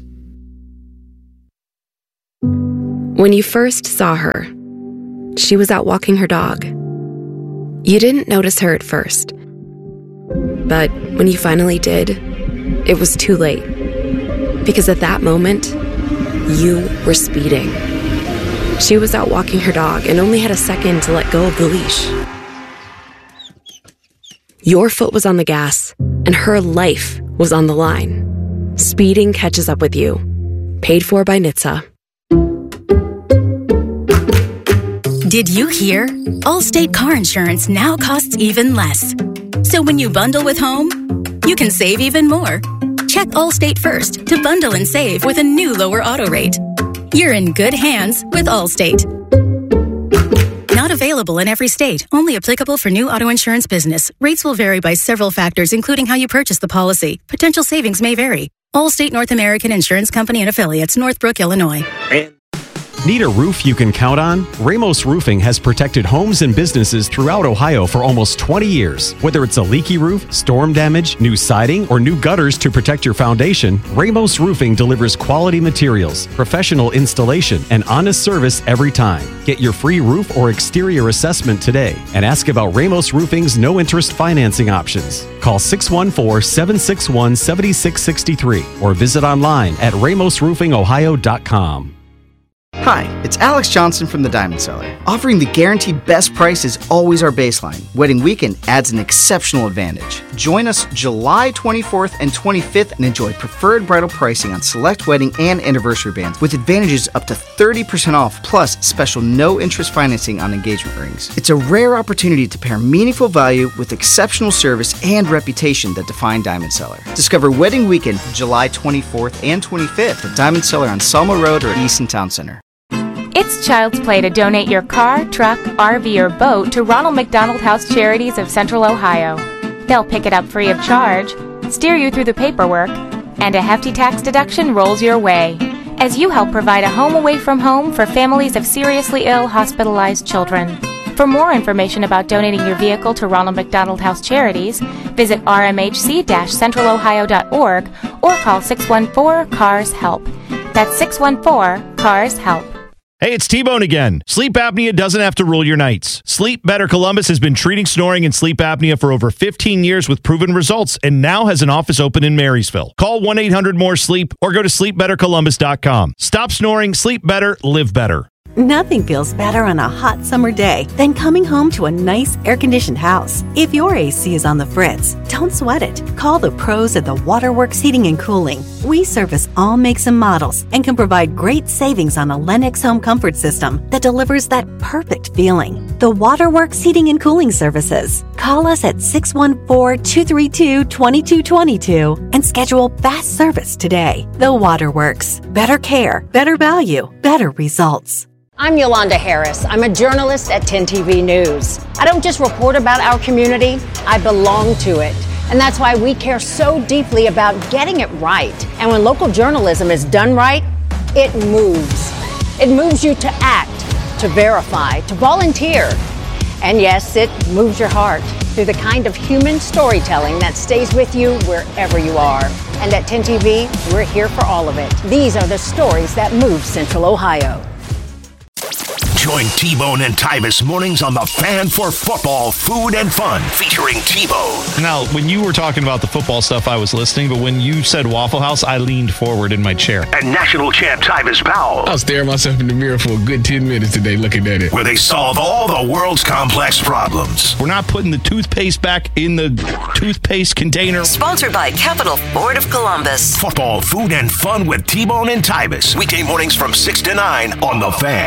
When you first saw her, she was out walking her dog. You didn't notice her at first. But when you finally did, it was too late. Because at that moment, you were speeding. She was out walking her dog and only had a second to let go of the leash. Your foot was on the gas, and her life was on the line. Speeding catches up with you. Paid for by NHTSA. Did you hear? Allstate car insurance now costs even less. So when you bundle with home, you can save even more. Check Allstate first to bundle and save with a new lower auto rate. You're in good hands with Allstate. Not available in every state. Only applicable for new auto insurance business. Rates will vary by several factors, including how you purchase the policy. Potential savings may vary. Allstate North American Insurance Company and Affiliates, Northbrook, Illinois. Need a roof you can count on? Ramos Roofing has protected homes and businesses throughout Ohio for almost 20 years. Whether it's a leaky roof, storm damage, new siding, or new gutters to protect your foundation, Ramos Roofing delivers quality materials, professional installation, and honest service every time. Get your free roof or exterior assessment today and ask about Ramos Roofing's no-interest financing options. Call 614-761-7663 or visit online at ramosroofingohio.com. Hi, it's Alex Johnson from the Diamond Cellar. Offering the guaranteed best price is always our baseline. Wedding weekend adds an exceptional advantage. Join us July 24th and 25th and enjoy preferred bridal pricing on select wedding and anniversary bands with advantages up to 30% off plus special no-interest financing on engagement rings. It's a rare opportunity to pair meaningful value with exceptional service and reputation that define Diamond Cellar. Discover Wedding Weekend July 24th and 25th at Diamond Cellar on Selma Road or Easton Town Center. It's Child's Play to donate your car, truck, RV, or boat to Ronald McDonald House Charities of Central Ohio. They'll pick it up free of charge, steer you through the paperwork, and a hefty tax deduction rolls your way as you help provide a home away from home for families of seriously ill, hospitalized children. For more information about donating your vehicle to Ronald McDonald House Charities, visit rmhc-centralohio.org or call 614-CARS-HELP. That's 614-CARS-HELP. Hey, it's T-Bone again. Sleep apnea doesn't have to rule your nights. Sleep Better Columbus has been treating snoring and sleep apnea for over 15 years with proven results and now has an office open in Marysville. Call 1-800-MORE-SLEEP or go to sleepbettercolumbus.com. Stop snoring, sleep better, live better. Nothing feels better on a hot summer day than coming home to a nice air-conditioned house. If your AC is on the fritz, don't sweat it. Call the pros at the Waterworks Heating and Cooling. We service all makes and models and can provide great savings on a Lennox home comfort system that delivers that perfect feeling. The Waterworks Heating and Cooling Services. Call us at 614-232-2222 and schedule fast service today. The Waterworks. Better care, better value, better results. I'm Yolanda Harris. I'm a journalist at 10 TV News. I don't just report about our community, I belong to it. And that's why we care so deeply about getting it right. And when local journalism is done right, it moves. It moves you to act, to verify, to volunteer. And yes, it moves your heart through the kind of human storytelling that stays with you wherever you are. And at 10 TV, we're here for all of it. These are the stories that move Central Ohio. Join T-Bone and Tyvis mornings on The Fan for football, food, and fun, featuring T-Bone. Now, when you were talking about the football stuff, I was listening, but when you said Waffle House, I leaned forward in my chair. And national champ Tyvis Powell. I was staring myself in the mirror for a good 10 minutes today looking at it. Where they solve all the world's complex problems. We're not putting the toothpaste back in the toothpaste container. Sponsored by Capital Ford of Columbus. Football, food, and fun with T-Bone and Tyvis. Weekday mornings from 6 to 9 on The Fan.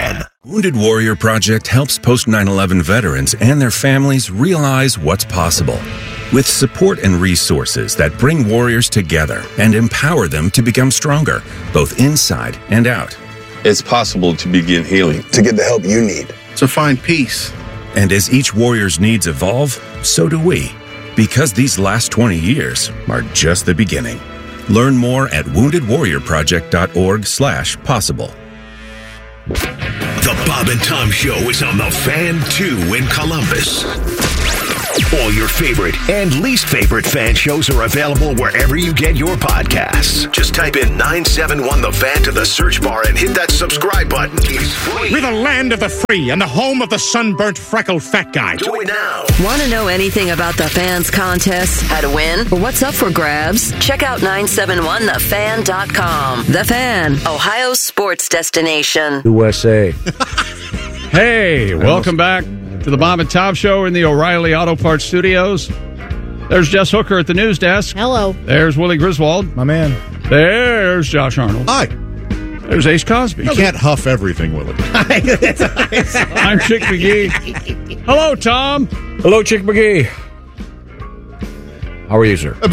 Wounded Warrior Project helps post 9/11 veterans and their families realize what's possible. With support and resources that bring warriors together and empower them to become stronger, both inside and out. It's possible to begin healing, to get the help you need, to find peace. And as each warrior's needs evolve, so do we. Because these last 20 years are just the beginning. Learn more at woundedwarriorproject.org/possible. The Bob and Tom Show is on the Fan 2 in Columbus. All your favorite and least favorite fan shows are available wherever you get your podcasts. Just type in 971 The Fan to the search bar and hit that subscribe button. It's free. We're the land of the free and the home of the sunburnt, freckled fat guy. Do it now. Want to know anything about the Fans contest, how to win, or what's up for grabs? Check out 971thefan.com. The Fan, Ohio's sports destination. USA. Hey, welcome back to the Bob and Tom Show in the O'Reilly Auto Parts Studios. There's Jess Hooker at the news desk. Hello. There's Willie Griswold. My man. There's Josh Arnold. Hi. There's Ace Cosby. You can't huff everything, Willie. I'm Chick McGee. Hello, Tom. Hello, Chick McGee. How are you, sir? I'm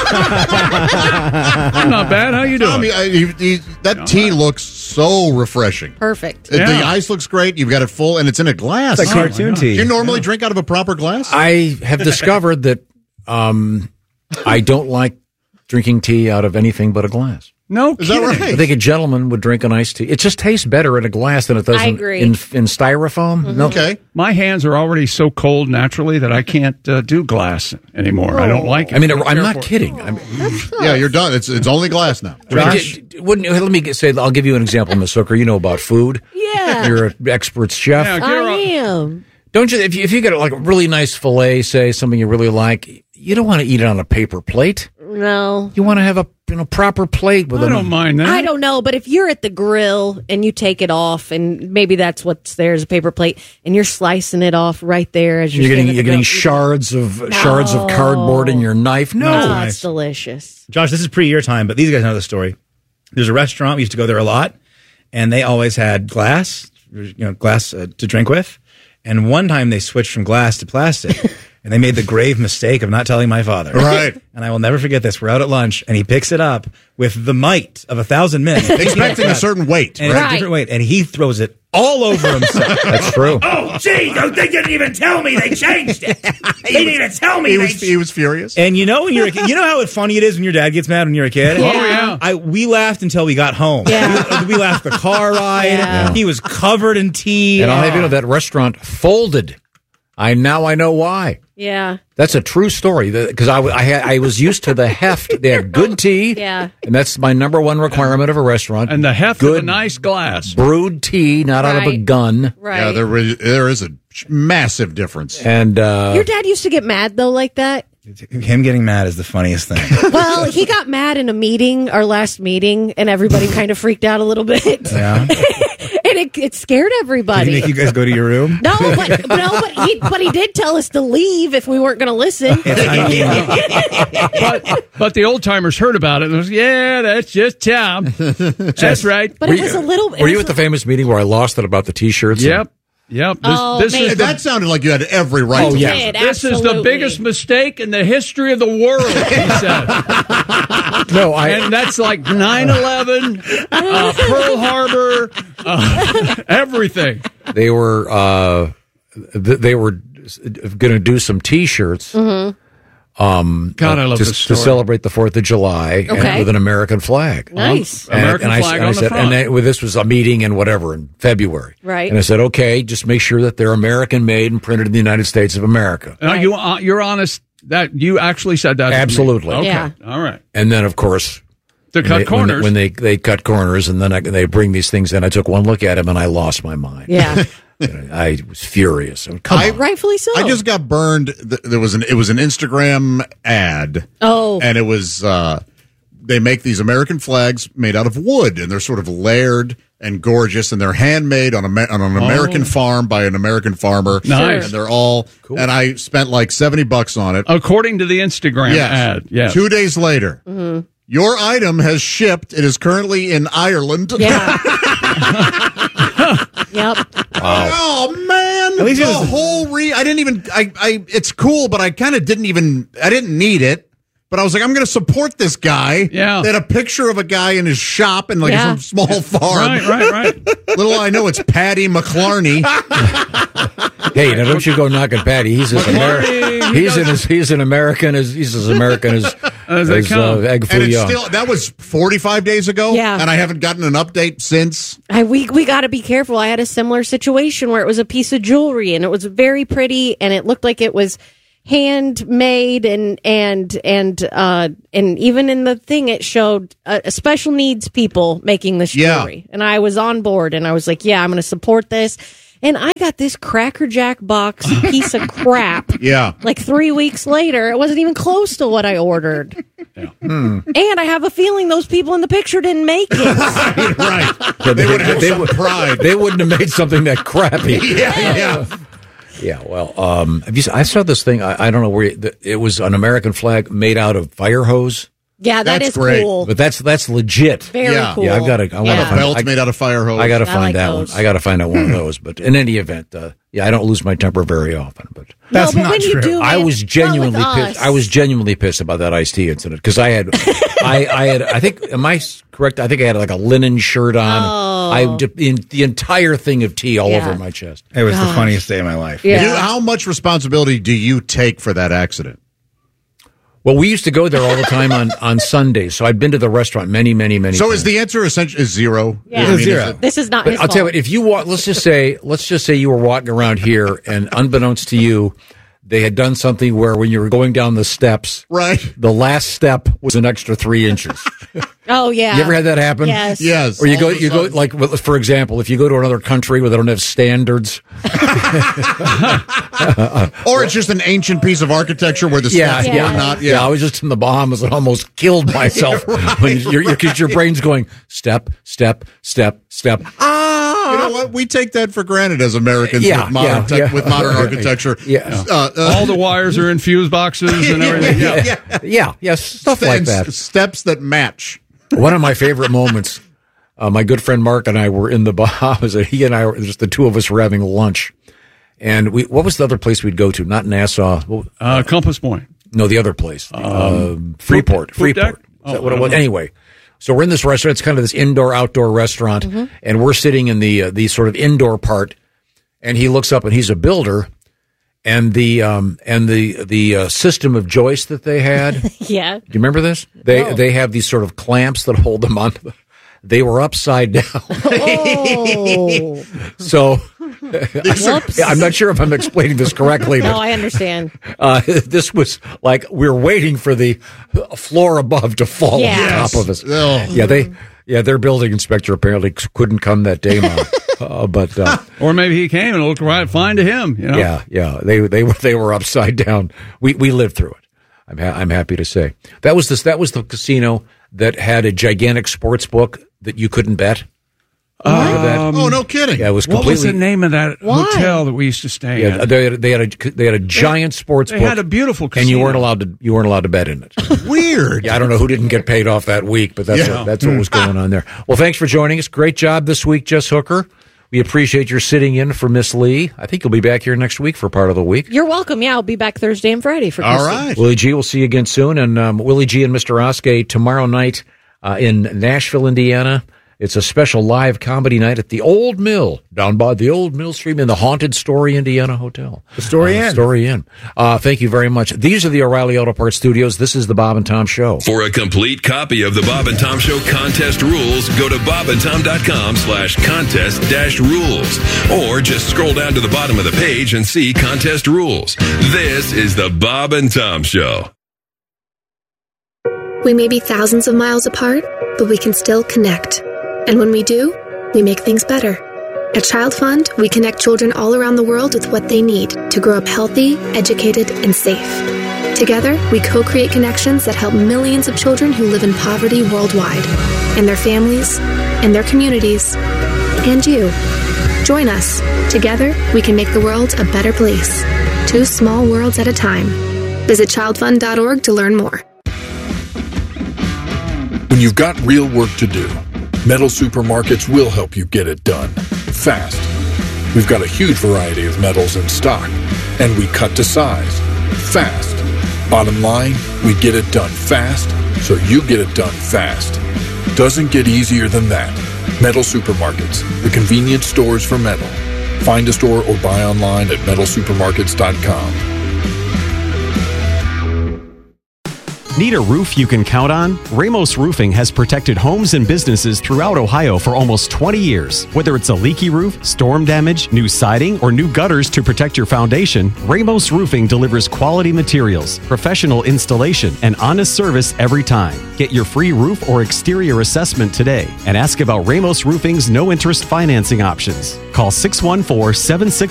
not bad. How you doing? Tommy, that tea looks so refreshing. Perfect. The ice looks great. You've got it full, and it's in a glass. It's like cartoon tea. Do you normally drink out of a proper glass? I have discovered that I don't like drinking tea out of anything but a glass. No, is that right? I think a gentleman would drink an iced tea. It just tastes better in a glass than it does I in agree. styrofoam. Mm-hmm. No. Okay. My hands are already so cold naturally that I can't do glass anymore. I don't like it. I mean, I'm not kidding. Yeah, you're done. It's only glass now. Josh? Let me say, I'll give you an example, Miss Hooker. You know about food. Yeah. You're an expert chef. Yeah, I am. Don't you? If you get like a really nice fillet, say something you really like, you don't want to eat it on a paper plate. No. You want to have a proper plate with I don't mind that. I don't know, but if you're at the grill and you take it off, and maybe that's what's there is a paper plate, and you're slicing it off right there as you're getting shards of cardboard in your knife. No, it's delicious. Josh, this is pre your time, but these guys know the story. There's a restaurant, we used to go there a lot, and they always had glass to drink with. And one time they switched from glass to plastic. And they made the grave mistake of not telling my father. Right. And I will never forget this. We're out at lunch, and he picks it up with the might of 1,000 men. Expecting a certain weight. And it's a different weight. And he throws it all over himself. That's true. Oh, gee, they didn't even tell me they changed it. They didn't even tell me. He was furious. And you know when you're a kid, you know how funny it is when your dad gets mad when you're a kid? Yeah. Oh, yeah. We laughed until we got home. Yeah. We laughed the car ride. Yeah. He was covered in tea. And I'll have you know that restaurant folded. I know why. Yeah. That's a true story because I was used to the heft. They had good tea. Yeah. And that's my number one requirement of a restaurant. And the heft of a nice glass. Brewed tea, not out of a gun. Right. Yeah, there is a massive difference. And your dad used to get mad though like that? Him getting mad is the funniest thing. Well, he got mad in a meeting, our last meeting, and everybody kind of freaked out a little bit. Yeah. And it scared everybody. Did he make you guys go to your room? No, but he did tell us to leave if we weren't going to listen. But the old timers heard about it and was, yeah, that's just Tom. That's right. But it was a little. Were you at the famous meeting where I lost it about the T-shirts? Yep. That sounded like you had every right. Oh, to yeah. This is the biggest mistake in the history of the world, he said. And that's like 9/11, Pearl Harbor, everything. They were going to do some T-shirts. Mm-hmm. God, I love this story. To celebrate the 4th of July with an American flag. Nice. American flag on the front. This was a meeting in February. Right. And I said, okay, just make sure that they're American made and printed in the United States of America. You're honest that you actually said that? Absolutely. To me. Okay. Yeah. All right. And then, of course, to cut corners. When they cut corners, and then they bring these things in, I took one look at them and I lost my mind. Yeah. I was furious. Rightfully so. I just got burned. It was an Instagram ad. Oh. And it was they make these American flags made out of wood, and they're sort of layered and gorgeous, and they're handmade on an American farm by an American farmer. Nice. And they're all cool. And I spent like $70 on it. According to the Instagram ad. Yes. 2 days later. Mm-hmm. Your item has shipped. It is currently in Ireland. Yeah. Yep. Wow. Oh man! At least the it was- whole I didn't even. It's cool, but I kind of didn't even. I didn't need it. But I was like, I'm going to support this guy. Yeah. They had a picture of a guy in his shop in like Yeah. some small farm. Right. Little I know it's Patty McClarney. Hey, now don't you go knocking Patty. He's as American. He's an American as he's as American as they come. Egg Foo And it's Young. still that was 45 days ago. Yeah. And I haven't gotten an update since. We got to be careful. I had a similar situation where it was a piece of jewelry and it was very pretty and it looked like it was handmade and even in the thing it showed special needs people making this jewelry. And I was on board and I was like, yeah, I'm going to support this. And I got this Cracker Jack box piece of crap. Yeah. Like 3 weeks later, it wasn't even close to what I ordered. And I have a feeling those people in the picture didn't make it. Right. Yeah, They would have some pride. They wouldn't have made something that crappy. Yeah. Yeah, well, I saw this thing. I don't know where it was an American flag made out of fire hose. Yeah, That's is great. cool. But that's legit. Very cool. Yeah, I want to Belts find. made out of fire hose. I got to I find like that those. one. I got to find out one of those. But in any event, I don't lose my temper very often. But That's no, but not when true. you do, I man, was not genuinely with pissed. us. I was genuinely pissed about that iced tea incident because I had, I think, am I correct? I think I had like a linen shirt on. Oh. The entire thing of tea all Yeah. over my chest. It was the Gosh. funniest day of my life. Yeah. How much responsibility do you take for that accident? Well, we used to go there all the time on Sundays, so I'd been to the restaurant many So times. is the answer essentially zero? Yeah. I mean, Zero. is it- This is not But his I'll tell you fault. what, if you walk, let's just say you were walking around here and unbeknownst to you, they had done something where when you were going down the steps, Right. the last step was an extra 3 inches. Oh, yeah. You ever had that happen? Yes. Yes. Or you all of a go sudden. like, well, for example, if you go to another country where they don't have standards. Or it's just an ancient piece of architecture where the steps were not. Yeah, I was just in the Bahamas and almost killed myself when because your brain's going step, step, step, step. You know what? We take that for granted as Americans Yeah, with modern yeah, yeah. with modern architecture. Yeah. All the wires are in fuse boxes and everything. Yeah, stuff like that. Steps that match. One of my favorite moments, my good friend Mark and I were in the Bahamas, and he and I were just the two of us were having lunch. And what was the other place we'd go to? Not Nassau. Compass Point. No, the other place. Freeport. Food deck? Is that what it was? Anyway, so we're in this restaurant. It's kind of this indoor-outdoor restaurant, and we're sitting in the sort of indoor part. And he looks up, and he's a builder. And the system of joist that they had. Yeah. Do you remember this? They have these sort of clamps that hold them on. They were upside down. Oh. So Whoops. I'm not sure if I'm explaining this correctly, No, but I understand. this was like we were waiting for the floor above to fall Yes. on top of us. Oh. Their building inspector apparently couldn't come that day, Mom. Or maybe he came and it looked right fine to him. You know? Yeah. They were upside down. We lived through it. I'm happy to say that was the casino that had a gigantic sports book that you couldn't bet. Oh, no kidding! Yeah, it was What completely. was the name of that hotel that we used to stay Yeah, in? they had a giant sports They book. had a beautiful and you weren't casino. allowed to bet in it. Weird. Yeah, I don't know who didn't get paid off that week, but that's what was going on there. Well, thanks for joining us. Great job this week, Jess Hooker. We appreciate your sitting in for Miss Lee. I think you'll be back here next week for part of the week. You're welcome. Yeah, I'll be back Thursday and Friday for All Christmas. right. Willie G, we'll see you again soon. And Willie G and Mr. Oskey tomorrow night in Nashville, Indiana. It's a special live comedy night at the Old Mill, down by the Old Mill Stream in the Haunted Story Indiana Hotel. The Story Inn. Story Inn. Thank you very much. These are the O'Reilly Auto Parts Studios. This is the Bob and Tom Show. For a complete copy of the Bob and Tom Show contest rules, go to bobandtom.com/contest-rules. Or just scroll down to the bottom of the page and see contest rules. This is the Bob and Tom Show. We may be thousands of miles apart, but we can still connect. And when we do, we make things better. At Child Fund, we connect children all around the world with what they need to grow up healthy, educated, and safe. Together, we co-create connections that help millions of children who live in poverty worldwide, and their families, and their communities, and you. Join us. Together, we can make the world a better place. 2 small worlds at a time. Visit childfund.org to learn more. When you've got real work to do, Metal Supermarkets will help you get it done. Fast, We've got a huge variety of metals in stock, and we cut to size, fast. Bottom line, we get it done fast, so you get it done fast. Doesn't get easier than that. Metal Supermarkets, the convenience stores for metal. Find a store or buy online at metalsupermarkets.com. Need a roof you can count on? Ramos Roofing has protected homes and businesses throughout Ohio for almost 20 years. Whether it's a leaky roof, storm damage, new siding, or new gutters to protect your foundation, Ramos Roofing delivers quality materials, professional installation, and honest service every time. Get your free roof or exterior assessment today and ask about Ramos Roofing's no-interest financing options. Call 614-766